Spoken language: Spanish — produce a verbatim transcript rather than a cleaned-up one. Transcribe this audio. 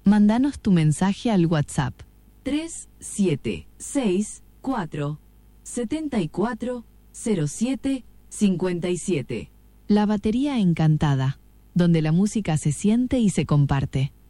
Mándanos tu mensaje al WhatsApp tres siete seis cuatro siete cuatro cero siete cinco siete. La batería encantada, donde la música se siente y se comparte.